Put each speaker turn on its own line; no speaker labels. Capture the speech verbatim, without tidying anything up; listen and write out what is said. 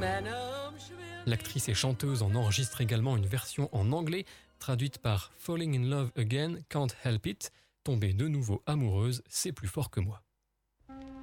L'actrice et chanteuse en enregistre également une version en anglais, traduite par Falling in Love Again, Can't Help It, tomber de nouveau amoureuse, c'est plus fort que moi.